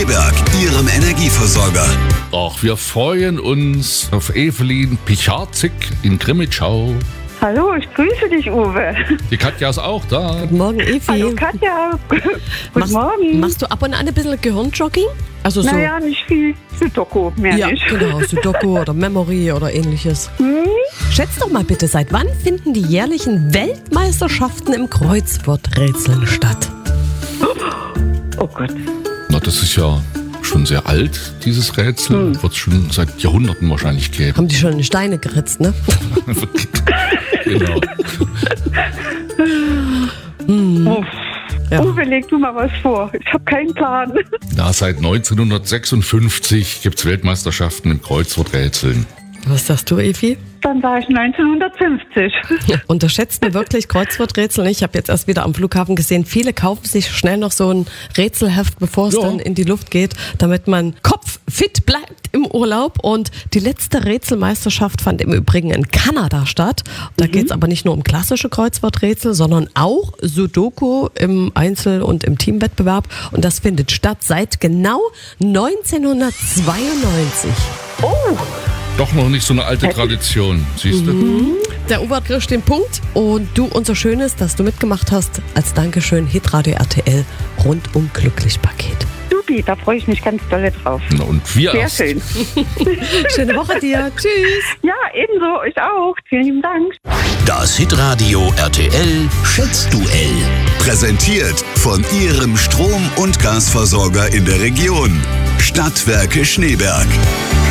Schneeberg, Ihrem Energieversorger. Ach, wir freuen uns auf Evelyn Picharczyk in Grimmitschau. Hallo, ich grüße dich, Uwe. Die Katja ist auch da. Guten Morgen, Evi. Hallo, Katja. Guten Morgen. Machst du ab und an ein bisschen Gehirnjogging? Also so, Naja, nicht viel. Sudoku, mehr ja, nicht. genau, Sudoku oder Memory oder ähnliches. Schätz doch mal bitte, seit wann finden die jährlichen Weltmeisterschaften im Kreuzworträtseln statt? Oh Gott. Na, das ist ja schon sehr alt, dieses Rätsel. Wird es schon seit Jahrhunderten wahrscheinlich geben. Haben die schon in Steine geritzt, ne? Genau. Ja. Uwe, leg du mal was vor. Ich habe keinen Plan. Na, seit 1956 gibt es Weltmeisterschaften im Kreuzworträtseln. Was sagst du, Evi? Dann war ich 1950. Unterschätzt mir wirklich Kreuzworträtsel nicht. Ich habe jetzt erst wieder am Flughafen gesehen, viele kaufen sich schnell noch so ein Rätselheft, bevor es dann in die Luft geht, damit man kopffit bleibt im Urlaub. Und die letzte Rätselmeisterschaft fand im Übrigen in Kanada statt. Da geht es aber nicht nur um klassische Kreuzworträtsel, sondern auch Sudoku im Einzel- und im Teamwettbewerb. Und das findet statt seit genau 1992. Oh, Doch noch nicht so eine alte Tradition, siehst du? Der Uwe kriegt den Punkt und du unser Schönes, dass du mitgemacht hast. Als Dankeschön Hitradio RTL rundum glücklich Paket. Supi, da freue ich mich ganz doll drauf. Na, und wir Sehr erst. schön. Schöne Woche dir. Tschüss. Ja, ebenso. Ich auch. Vielen lieben Dank. Das Hitradio RTL Schätzduell. Präsentiert von Ihrem Strom- und Gasversorger in der Region. Stadtwerke Schneeberg.